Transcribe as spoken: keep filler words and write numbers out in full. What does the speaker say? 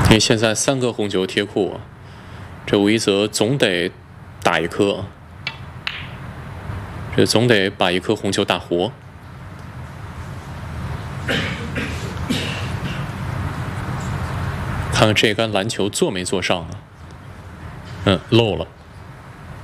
因为现在三个红球贴库，这吴一泽总得打一颗，这总得把一颗红球打活。看看这杆蓝球做没做上啊？嗯，漏了。